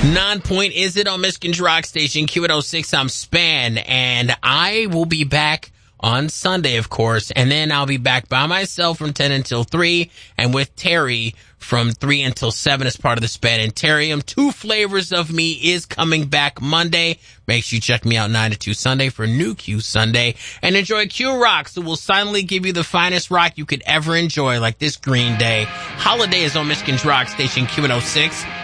9 is it on Michigan's Rock Station, Q106. I'm Span, and I will be back on Sunday, of course, and then I'll be back by myself from 10 until 3, and with Terry from 3 until 7 as part of the Spanitarium. 2 Flavors of Me is coming back Monday. Make sure you check me out 9 to 2 Sunday for New Q Sunday, and enjoy Q Rock, so we'll silently give you the finest rock you could ever enjoy, like this Green Day. Holiday is on Michigan's Rock Station, Q106.